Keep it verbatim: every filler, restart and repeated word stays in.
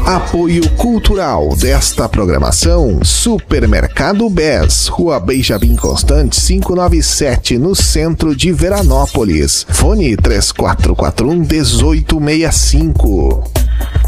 Apoio cultural desta programação: Supermercado Bes, Rua Benjamin Constant, quinhentos e noventa e sete, no centro de Veranópolis. Fone três quatro quatro um, um oito seis cinco.